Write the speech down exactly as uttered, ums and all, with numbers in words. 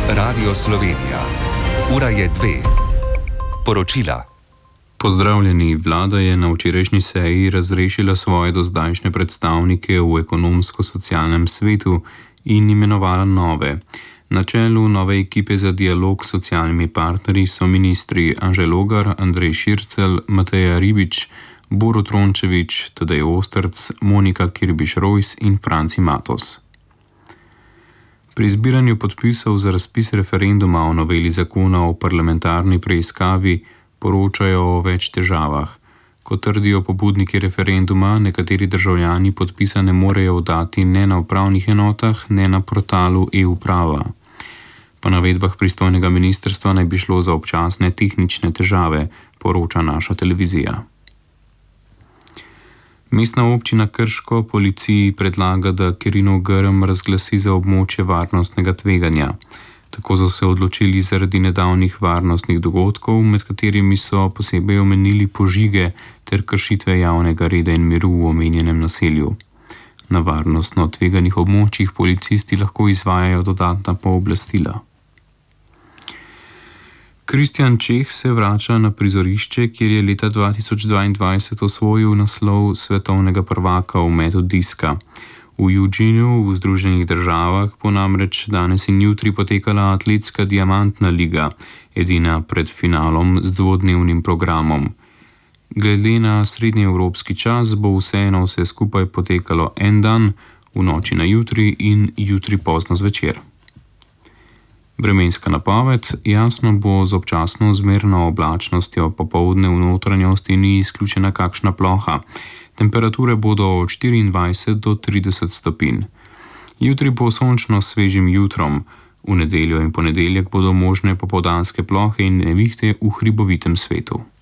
Radio Slovenija. Ura je dve. Poročila. Pozdravljeni, vlada je na včerajšnji seji razrešila svoje dozdajšnje predstavnike v ekonomsko-socialnem svetu in imenovala nove. Na čelu nove ekipe za dialog s socialnimi partnerji so ministri Anže Logar, Andrej Šircelj, Mateja Ribič, Borut Rončević, Tadej Osterc, Monika Kirbiš-Rojs in Franci Matos. Pri zbiranju podpisov za razpis referenduma o noveli zakona o parlamentarni preiskavi poročajo o več težavah. Kot trdijo pobudniki referenduma, nekateri državljani podpisa ne morejo oddati ne na upravnih enotah, ne na portalu e-uprava. Po navedbah pristojnega ministrstva naj bi šlo za občasne tehnične težave, poroča naša televizija. Mestna občina Krško policiji predlaga, da Kirinov Grm razglasi za območje varnostnega tveganja. Tako so se odločili zaradi nedavnih varnostnih dogodkov, med katerimi so posebej omenili požige ter kršitve javnega reda in miru v omenjenem naselju. Na varnostno tveganih območjih policisti lahko izvajajo dodatna pooblastila. Kristjan Čeh se vrača na prizorišče, kjer je leta dva tisoč dvaindvajset osvojil naslov svetovnega prvaka v metu diska. V Eugeniju v Združenih državah bo namreč danes in jutri potekala atletska diamantna liga, edina pred finalom z dvodnevnim programom. Glede na srednjeevropski čas bo vseeno vse skupaj potekalo en dan, v noči na jutri in jutri pozno zvečer. Vremenska napoved: jasno bo z občasno zmerno oblačnostjo, popoldne v notranjosti ni izključena kakšna ploha. Temperature bodo od štiriindvajset do trideset stopinj. Jutri bo sončno s svežim jutrom, v nedeljo in ponedeljek bodo možne popoldanske plohe in nevihte v hribovitem svetu.